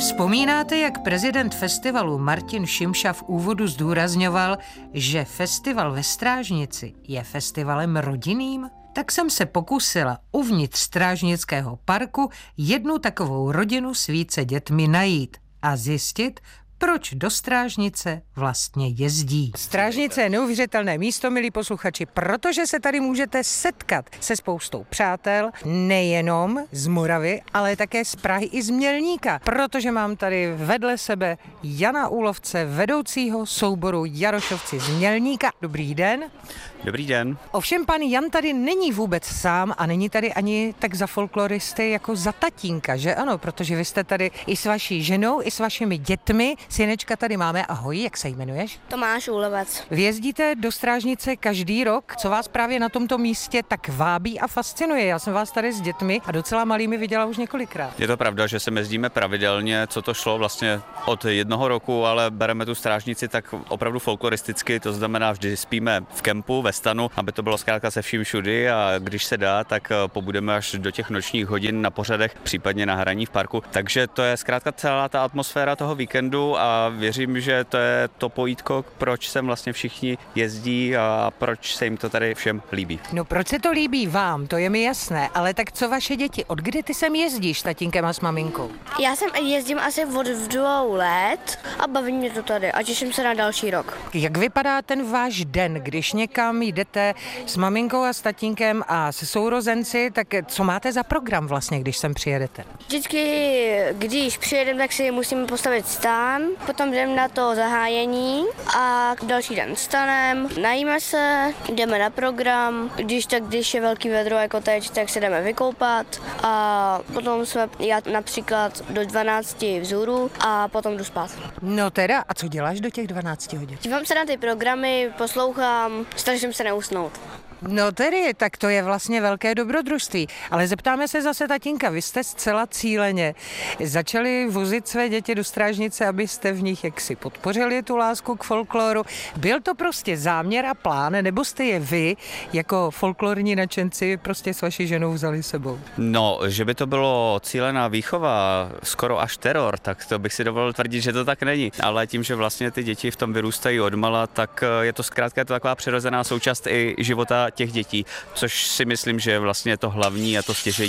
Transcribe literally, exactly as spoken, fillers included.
Vzpomínáte, jak prezident festivalu Martin Šimša v úvodu zdůrazňoval, že festival ve Strážnici je festivalem rodinným? Tak jsem se pokusila uvnitř Strážnického parku jednu takovou rodinu s více dětmi najít a zjistit, proč do Strážnice vlastně jezdí. Strážnice je neuvěřitelné místo, milí posluchači, protože se tady můžete setkat se spoustou přátel, nejenom z Moravy, ale také z Prahy i z Mělníka, protože mám tady vedle sebe Jana Úlovce, vedoucího souboru Jarošovci z Mělníka. Dobrý den. Dobrý den. Ovšem pan Jan tady není vůbec sám a není tady ani tak za folkloristy jako za tatínka, že ano? Protože vy jste tady i s vaší ženou, i s vašimi dětmi. Synečka tady máme. Ahoj, jak se jmenuješ? Tomáš Úlovec. Vy jezdíte do Strážnice každý rok. Co vás právě na tomto místě tak vábí a fascinuje? Já jsem vás tady s dětmi a docela malými viděla už několikrát. Je to pravda, že se jezdíme pravidelně, co to šlo vlastně od jednoho roku, ale bereme tu Strážnici tak opravdu folkloristicky, to znamená vždy spíme v kempu, ve stanu, aby to bylo zkrátka se vším všudy a když se dá, tak pobudeme až do těch nočních hodin na pořadech, případně na hraní v parku. Takže to je zkrátka celá ta atmosféra toho víkendu a věřím, že to je to pojítko, proč sem vlastně všichni jezdí a proč se jim to tady všem líbí. No proč se to líbí vám, to je mi jasné, ale tak co vaše děti, od kdy ty sem jezdíš s tatínkem a s maminkou? Já sem jezdím asi od dvou let a baví mě to tady a těším se na další rok. Jak vypadá ten váš den, když někam jdete s maminkou a s tatínkem a se sourozenci, tak co máte za program vlastně, když sem přijedete? Vždycky, když přijedeme, tak si musíme postavit stán, potom jdeme na to zahájení a další den stanem, najíme se, jdeme na program, když tak, když je velký vedro jako teď, tak se jdeme vykoupat a potom jsme, já například do dvanácti vzhůru a potom jdu spát. No teda, a co děláš do těch dvanácti hodin? Dívám se na ty programy, poslouchám, snažím se neusnout. No tedy, tak to je vlastně velké dobrodružství. Ale zeptáme se zase tatínka, vy jste zcela cíleně začali vozit své děti do Strážnice, abyste v nich jaksi podpořili tu lásku k folkloru. Byl to prostě záměr a plán, nebo jste je vy jako folklorní nadšenci prostě s vaší ženou vzali sebou? No, že by to bylo cílená výchova, skoro až teror, tak to bych si dovolil tvrdit, že to tak není. Ale tím, že vlastně ty děti v tom vyrůstají odmala, tak je to zkrátka to taková přirozená součást i života těch dětí, což si myslím, že je vlastně to hlavní a to stěžejní.